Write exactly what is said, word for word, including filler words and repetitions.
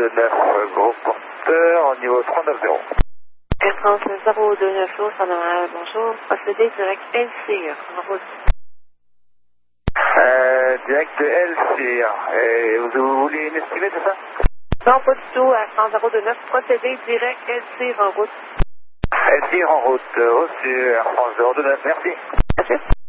deux neuf, gros porteur, au niveau trente-neuf zéro. Air France zéro deux neuf, Sanama, bonjour. Procédé direct L C, en route. Euh, direct L C, et vous, vous voulez une estimée, c'est ça? Non, pas du tout, Air France zéro deux neuf, procédé direct L C, en route. L C en route, reçu, Air France zéro deux neuf, merci. Merci.